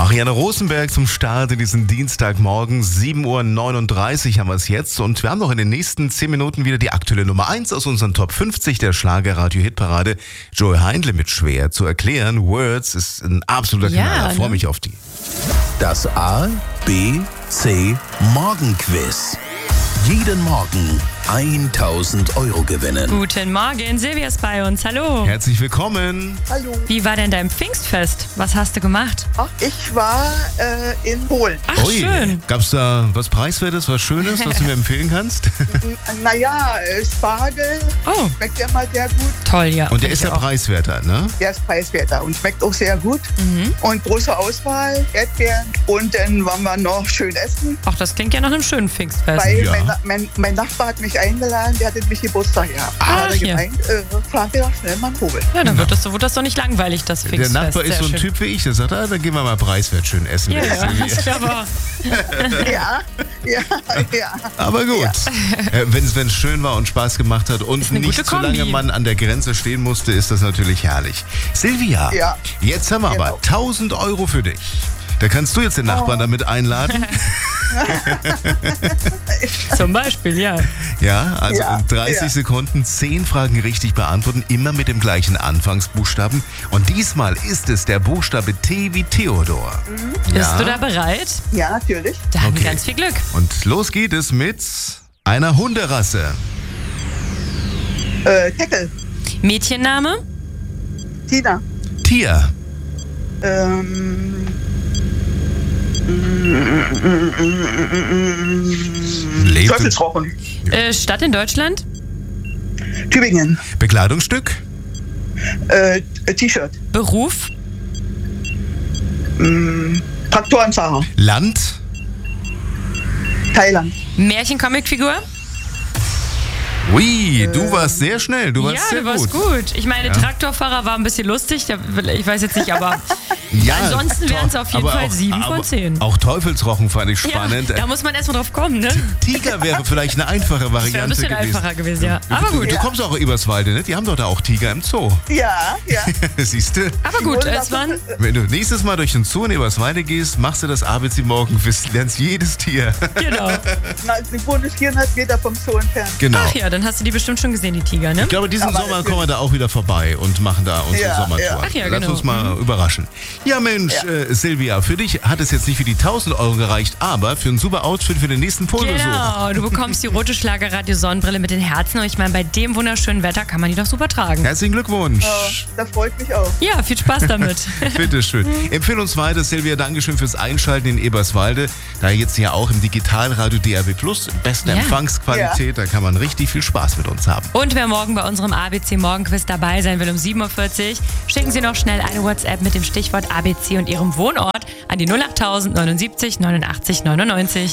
Marianne Rosenberg zum Start in diesen Dienstagmorgen. 7.39 Uhr haben wir es jetzt. Und wir haben noch in den nächsten 10 Minuten wieder die aktuelle Nummer 1 aus unseren Top 50 der Schlager-Radio-Hitparade. Joey Heindle mit Schwer zu erklären. Words ist ein absoluter Knaller. Ich freue mich auf die. Das A, B, C Morgenquiz. Jeden Morgen 1.000 Euro gewinnen. Guten Morgen, Silvia ist bei uns. Hallo. Herzlich willkommen. Hallo. Wie war denn dein Pfingstfest? Was hast du gemacht? Ach, ich war in Polen. Ach, schön. Gab's da was Preiswertes, was Schönes, was du mir empfehlen kannst? Naja, Spargel Oh. schmeckt ja mal sehr gut. Toll, ja. Und der Find ist ich ja auch. preiswerter, ne? Der ist preiswerter und schmeckt auch sehr gut. Und große Auswahl, Erdbeeren. Und dann waren wir noch schön essen, Ach, das klingt ja nach einem schönen Pfingstfest. weil Ja. mein Nachbar hat mich eingeladen, der hatte mich Geburtstag gehabt. Ach, Da hat er ja. gemeint, frag mir doch schnell mal einen Vogel. Ja, dann wird das doch nicht langweilig, das Der Pfingstfest. Nachbar ist Sehr so ein schön. Typ wie ich, der sagt, dann gehen wir mal preiswert schön essen. Ja, Silvia. das ist aber Ja. Aber gut, wenn es schön war und Spaß gemacht hat und eine nicht gute zu lange Kombi. man an der Grenze stehen musste, ist das natürlich herrlich. Silvia, Ja. jetzt haben wir aber Genau. 1.000 Euro für dich. Da kannst du jetzt den Nachbarn damit einladen. zum Beispiel, ja. Ja, also Ja, in 30 ja. Sekunden 10 Fragen richtig beantworten, immer mit dem gleichen Anfangsbuchstaben. Und diesmal ist es der Buchstabe T wie Theodor. Bist du da bereit? Ja, natürlich. Dann Okay. ganz viel Glück. Und los geht es mit einer Hunderasse. Teckel, Mädchenname? Tina, Tier. Lebt Teufelsrochen, Stadt in Deutschland? Tübingen, Bekleidungsstück. T-Shirt, Beruf? Traktorenfahrer, Land. Thailand. Märchen-Comicfigur? Ui, du warst sehr schnell. Du warst Ja, sehr du warst gut. Ich meine, Traktorfahrer war ein bisschen lustig. Ich weiß jetzt nicht, aber Ja, ansonsten wären es auf jeden aber Fall auch- 7 von aber 10. Auch Teufelsrochen fand ich spannend. Ja, da muss man erstmal drauf kommen, ne? Tiger wäre vielleicht eine einfache Variante Das wäre ein bisschen gewesen. einfacher gewesen, ja. Aber gut. Du kommst auch Eberswalde, ne? Die haben doch da auch Tiger im Zoo. Ja. Siehst du? Aber gut, es waren. Wenn du nächstes Mal durch den Zoo in Eberswalde gehst, machst du das ABC Morgenquiz, lernst jedes Tier. Genau. Na, ich wohne 400 Meter vom Zoo entfernt. Genau. Ach ja, dann hast du die bestimmt schon gesehen, die Tiger, ne? Ich glaube, diesen Aber Sommer natürlich. kommen wir da auch wieder vorbei und machen da unsere Ja, Sommertour. ja. Ach ja, Lass genau. uns mal überraschen. Ja, Mensch, Silvia, für dich hat es jetzt nicht für die 1.000 Euro gereicht, aber für ein super Outfit für den nächsten Polbesuch. Genau, du bekommst die rote Schlagerradio-Sonnenbrille mit den Herzen und ich meine, bei dem wunderschönen Wetter kann man die doch super tragen. Herzlichen Glückwunsch. Das freut mich auch. Ja, viel Spaß damit. Bitteschön. Empfehle uns weiter, Silvia. Dankeschön fürs Einschalten in Eberswalde. Da jetzt ja auch im Digitalradio DRB Plus, beste Ja. Empfangsqualität, da kann man richtig viel Spaß mit uns haben. Und wer morgen bei unserem ABC Morgenquiz dabei sein will um 7.40 Uhr, schicken Sie noch schnell eine WhatsApp mit dem Stichwort ABC und Ihrem Wohnort an die 08000 79 89 99.